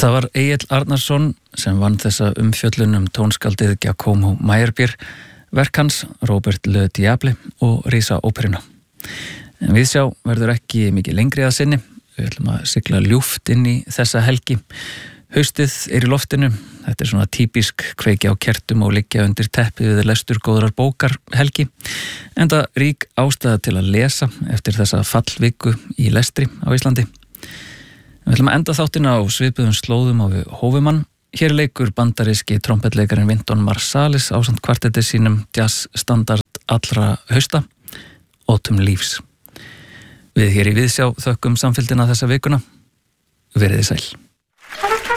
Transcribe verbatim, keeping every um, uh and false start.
Það var Egill Arnarsson sem vann þessa umfjöllun um tónskaldið Giacomo Meyerbeer, verk hans Robert Le Diable og Risa óperuna. En við sjá verður ekki mikið lengri að sinni. Við ætlum að sigla ljúft inn í þessa helgi. Haustið er í loftinu. Þetta er svona típisk kveikja á kertum og liggja undir teppið við lestur góðrar bókar helgi. Enda rík ástæða til að lesa eftir þessa fallviku í lestri á Íslandi. Við ætlum að enda þáttina á svipuðum slóðum á við Hófumann. Hér leikur bandaríski trompetleikarinn Wynton Marsalis ásamt kvartetti sínum jazz standard allra hausta, Autumn Leaves. Við hér í Viðsjá þökkum samfylgdina þessa vikuna. Verið þið sæl.